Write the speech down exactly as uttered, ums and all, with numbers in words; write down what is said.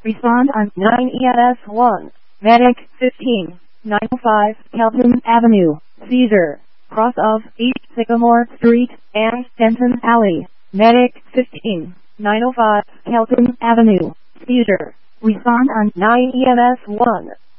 Respond on nine E M S one. Medic fifteen, nine oh five Kelton Avenue, Cedar, cross of East Sycamore Street and Denton Alley. Medic fifteen, nine oh five Kelton Avenue, Cedar. Respond on nine E M S one.